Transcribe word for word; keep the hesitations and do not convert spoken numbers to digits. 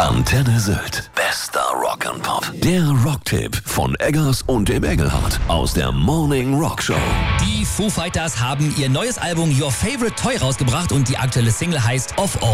Antenne Sylt. Bester Rock'n'Pop. Der Rocktipp von Eggers und dem Engelhardt aus der Morning Rock Show. Die Foo Fighters haben ihr neues Album Your Favorite Toy rausgebracht und die aktuelle Single heißt Of All